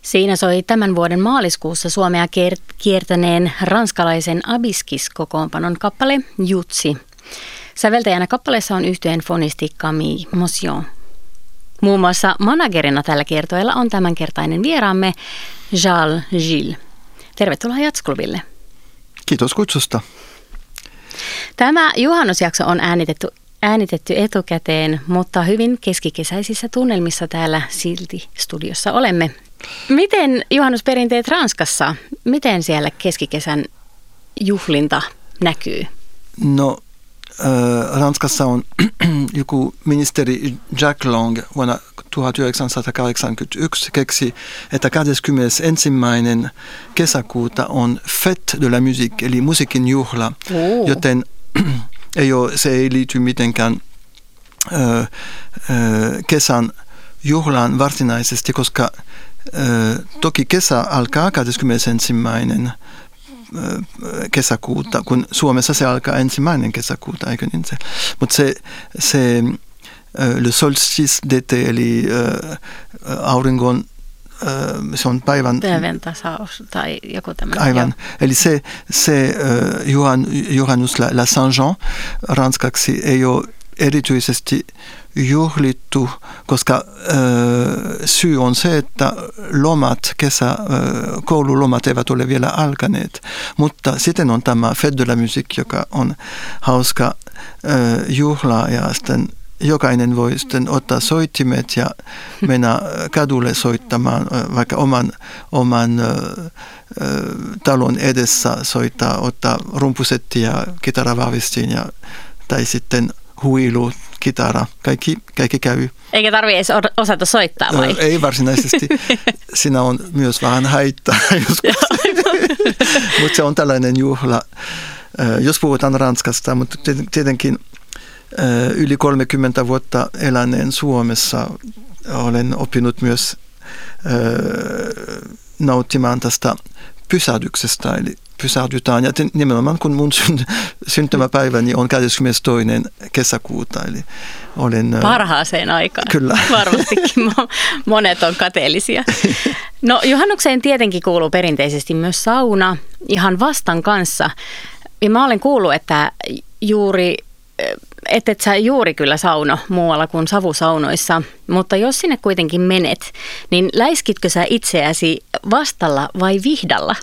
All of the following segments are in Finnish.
Siinä soi tämän vuoden maaliskuussa Suomea kiertäneen ranskalaisen Abiskis-kokoonpanon kappale Jutsi. Säveltäjänä kappaleessa on yhtyeen fonisti Camille Motion. Muun muassa managerina tällä kiertueella on tämänkertainen vieraamme Charles Gilles. Tervetuloa Jazzklubille. Kiitos kutsusta. Tämä juhannusjakso on äänitetty etukäteen, mutta hyvin keskikesäisissä tunnelmissa täällä silti studiossa olemme. Miten juhannusperinteet Ranskassa, miten siellä keskikesän juhlinta näkyy? No, Ranskassa on joku ministeri Jack Lang vuonna 1981 keksi, että 21. kesäkuuta on Fête de la Musique, eli musiikin juhla, joten se ei liity mitenkään kesän juhlaan varsinaisesti, koska toki kesä alkaa 21. kesäkuuta, kun Suomessa se alkaa 1. kesäkuuta, eikö niin se? Mutta se le solstice d'été, eli auringon, se on päivän tasaus tai joku tämmöinen. Aivan. Eli se juhannus, la Saint-Jean, ranskaksi ei ole erityisesti juhlittu, koska syy on se, että koululomat eivät ole vielä alkaneet. Mutta sitten on tämä Fête de la Musique, joka on hauska juhla, ja sitten jokainen voi sitten ottaa soittimet ja mennä kadulle soittamaan, vaikka oman talon edessä ottaa rumpusetti ja kitaravahvistin tai sitten huilu, kitara, kaikki käy. Eikä tarvitse edes osata soittaa vai? Ei varsinaisesti. Siinä on myös vähän haittaa joskus. Mutta se on tällainen juhla, jos puhutaan Ranskasta, mutta tietenkin yli 30 vuotta eläneen Suomessa olen oppinut myös nauttimaan tästä pysähdyksestä, eli pysähdytään. Ja nimenomaan kun mun syntymäpäiväni on 22. kesäkuuta, eli olen parhaaseen aikaan. Kyllä. Varmastikin monet on kateellisia. No juhannukseen tietenkin kuuluu perinteisesti myös sauna ihan vastan kanssa. Ja mä olen kuullut, että et sä juuri kyllä sauno muualla kuin savusaunoissa, mutta jos sinne kuitenkin menet, niin läiskitkö sä itseäsi vastalla vai vihdalla?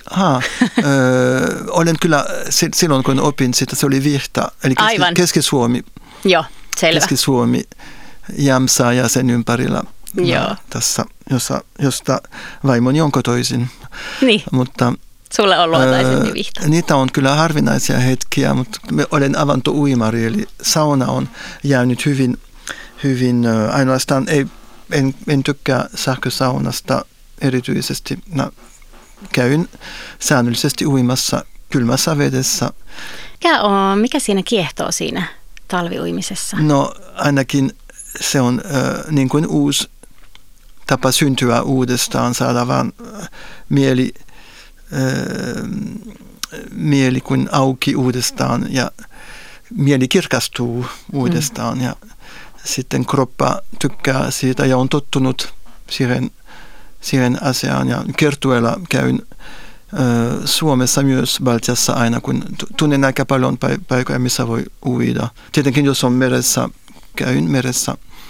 Olen kyllä silloin, kun opin sitä, se oli Vihta, eli Keski-Suomi. Joo, selvä. Keski-Suomi, Jämsä ja sen ympärillä. Tässä, josta vaimoni on kotoisin. Niin. Mutta sulle on luotaisempi Vihta. Niitä on kyllä harvinaisia hetkiä, mutta olen avantouimari, eli sauna on jäänyt hyvin ainoastaan, en tykkää sähkösaunasta erityisesti. Käyn säännöllisesti uimassa kylmässä vedessä. Mikä siinä kiehtoo siinä talviuimisessa? No ainakin se on niin kuin uusi tapa syntyä uudestaan, saada vaan mieli kuin auki uudestaan ja mieli kirkastuu uudestaan ja sitten kroppa tykkää siitä ja on tottunut siihen asiaan ja kiertueella käyn Suomessa myös Baltiassa aina, kun tunnen aika paljon paikkoja, missä voi uida. Tietenkin jos on meressä, käyn meressä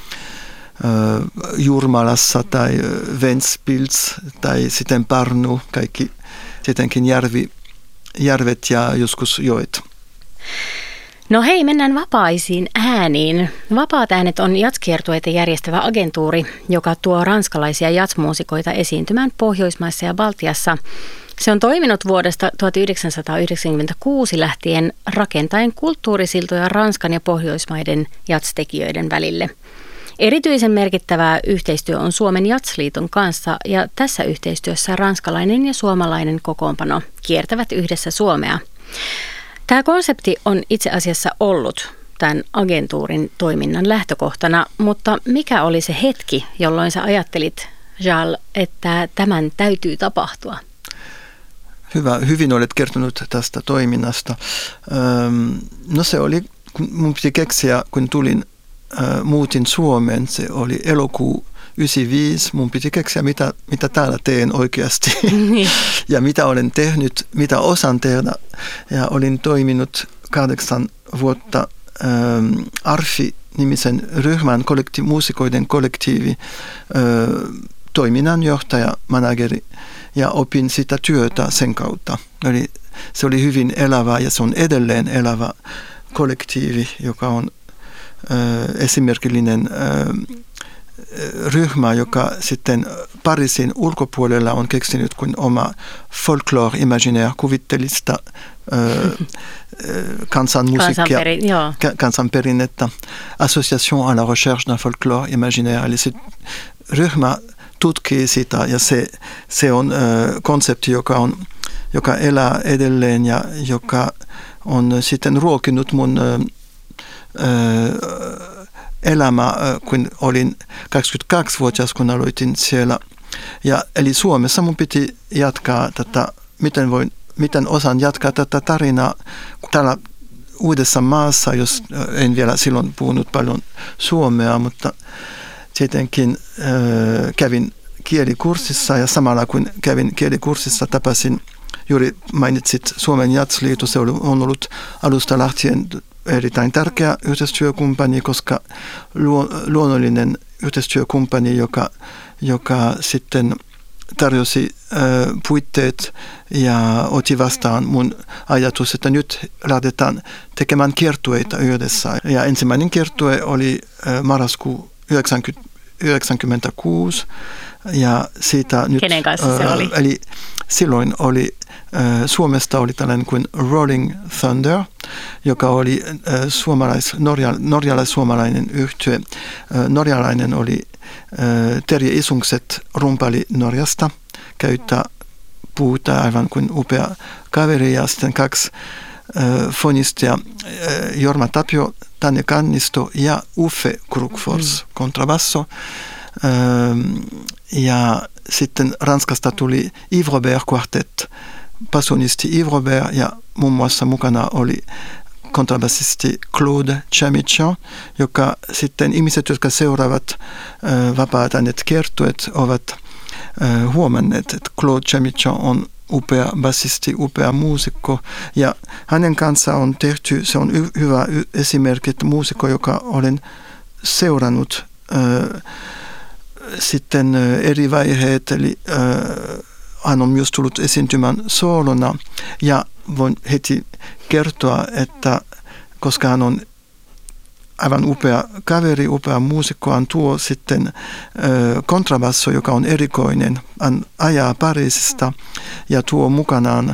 Jurmalassa tai Ventspils tai sitten Pärnu, kaikki tietenkin järvet ja joskus joet. No hei, mennään vapaisiin ääniin. Vapaat äänet on jazzkiertueita järjestävä agentuuri, joka tuo ranskalaisia jazzmuusikoita esiintymään Pohjoismaissa ja Baltiassa. Se on toiminut vuodesta 1996 lähtien rakentaen kulttuurisiltoja Ranskan ja Pohjoismaiden jazztekijöiden välille. Erityisen merkittävää yhteistyö on Suomen Jazzliiton kanssa ja tässä yhteistyössä ranskalainen ja suomalainen kokoonpano kiertävät yhdessä Suomea. Tämä konsepti on itse asiassa ollut tämän agentuurin toiminnan lähtökohtana, mutta mikä oli se hetki, jolloin sä ajattelit, Charles, että tämän täytyy tapahtua? Hyvin olet kertonut tästä toiminnasta. No se oli, mun piti keksiä, kun muutin Suomeen, se oli elokuu 95 mun piti keksiä, mitä täällä teen oikeasti ja mitä olen tehnyt, mitä osan tehdä. Ja olin toiminut 8 vuotta ARFI-nimisen ryhmän muusikoiden kollektiivi toiminnanjohtaja, manageri, ja opin sitä työtä sen kautta. Se oli hyvin elävä ja se on edelleen elävä kollektiivi, joka on esimerkillinen ryhmä, joka sitten Pariisin ulkopuolella on keksinyt kuin oma folklore imaginaire, kuvittelista kansanmusiikkia, kansanperinnettä, Association à la recherche d'un folklore imaginaire, eli se ryhmä tutkii sitä ja se on konsepti, joka elää edelleen ja joka on sitten ruokinut mun elämä, kun olin 22-vuotias, kun aloitin siellä. Ja, eli Suomessa mun piti jatkaa tätä, miten osaan jatkaa tätä tarinaa täällä uudessa maassa, jos en vielä silloin puhunut paljon suomea, mutta tietenkin kävin kielikurssissa ja samalla kun kävin kielikurssissa tapasin, juuri mainitsit Suomen Jazzliitto, se on ollut alusta lähtien erittäin tärkeä yhteistyökumppani, koska luonnollinen yhteistyökumppani, joka sitten tarjosi puitteet ja otti vastaan mun ajatus, että nyt lähdetään tekemään kiertueita yhdessä. Ja ensimmäinen kiertue oli marraskuu 1996 ja siitä nyt... Kenen kanssa se oli? Eli silloin oli Suomesta oli tällainen kuin Rolling Thunder, joka oli norjalais-suomalainen yhtye. Norjalainen oli Terje Isungset rumpali Norjasta, käyttää puuta aivan kuin upea kaveri ja sitten 2 fonistia Jorma Tapio, Tanja Kannisto ja Uffe Krukfors kontrabasso. Ja sitten Ranskasta tuli Yves Robert Quartet, bassonisti Yves Robert ja muun muassa mukana oli kontrabassisti Claude Chamichan, joka sitten ihmiset, jotka seuraavat vapaat äänet kiertueet, ovat huomanneet, että Claude Chamichan on upea bassisti, upea muusikko ja hänen kanssaan on tehty, se on hyvä esimerkki, että muusikko, joka olen seurannut sitten eri vaiheet, eli hän on myös tullut esiintymään soolona ja voin heti kertoa, että koska hän on aivan upea kaveri, upea muusikko, hän tuo sitten kontrabasso, joka on erikoinen, hän ajaa Pariisista ja tuo mukanaan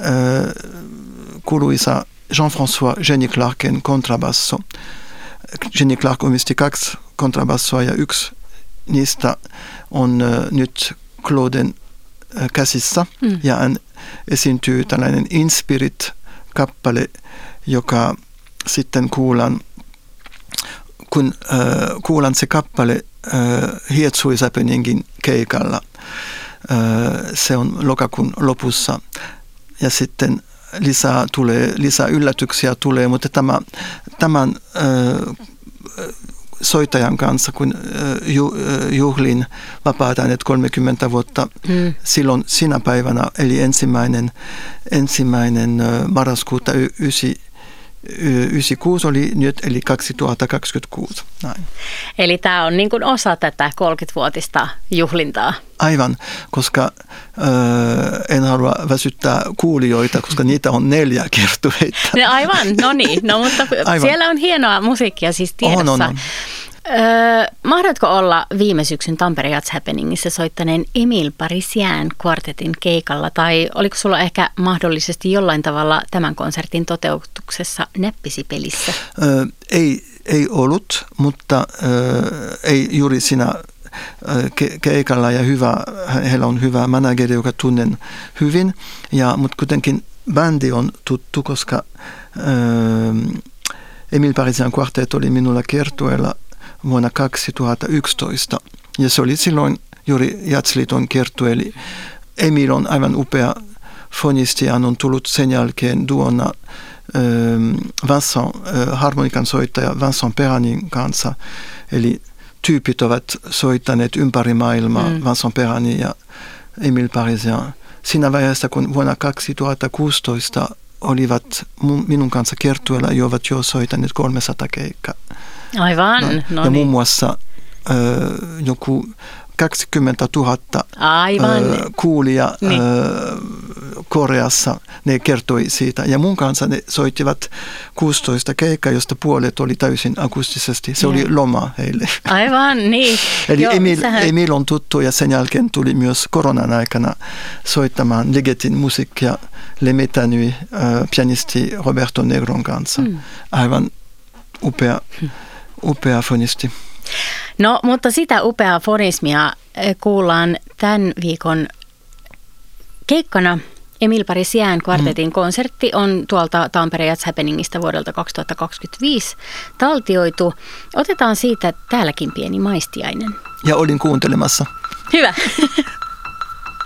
kuuluisa Jean-François Jenny Clarken kontrabasso. Jenny Clark omisti 2 kontrabassoa ja yksi niistä on nyt Clauden käsissä ja hän esiintyy tällainen Inspirit-kappale, joka sitten kuullaan, kun kuullaan se kappale Hietsuis Happeningin keikalla. Se on lokakuun lopussa ja sitten lisää yllätyksiä tulee, mutta tämän soittajan kanssa, kun juhlin vapaat äänet 30 vuotta silloin sinä päivänä, eli ensimmäinen marraskuuta 96 oli nyt, eli 2026. Näin. Eli tämä on niin kuin osa tätä 30-vuotista juhlintaa. Aivan, koska en halua väsyttää kuulijoita, koska niitä on 4 kiertueita. Aivan, no niin, mutta aivan. Siellä on hienoa musiikkia siis tiedossa. On. Mahdotko olla viime syksyn Tampere Jazz Happeningissa soittaneen Emile Parisien kvartetin keikalla, tai oliko sulla ehkä mahdollisesti jollain tavalla tämän konsertin toteutuksessa näppisipelissä? Ei ollut, mutta ei juuri siinä keikalla ja heillä on hyvä manageri, joka tunnen hyvin, mutta kuitenkin bändi on tuttu, koska Emile Parisien kvartet oli minulla kiertueella vuonna 2011 ja se oli silloin juuri Jazzliiton kiertue, eli Emile on aivan upea fonisti ja hän on tullut sen jälkeen duona harmonikan soittaja Vincent Perranin kanssa, eli tyypit ovat soittaneet ympäri maailmaa, Vincent Perani ja Émile Parisien. Siinä vaiheessa, kun vuonna 2016 olivat minun kanssa kiertueella, jo ovat jo soittaneet 300 keikkaa. Aivan. No ja muun muassa joku 20 000 kuulia Koreassa, ne kertoi siitä. Ja mun kanssa ne soittivat 16 keikkaa, josta puolet oli täysin akustisesti. Se oli loma heille. Aivan, niin. Eli Emil on tuttu ja sen jälkeen tuli myös koronan aikana soittamaan Legetin musiikkia Le Metanui pianisti Roberto Negron kanssa. Aivan upea fonisti. No, mutta sitä upeaa fonismia kuullaan tämän viikon keikkana. Émile Parisien kvartetin konsertti on tuolta Tampere Jazz Happeningista vuodelta 2025 taltioitu. Otetaan siitä täälläkin pieni maistiainen. Ja olin kuuntelemassa. Hyvä.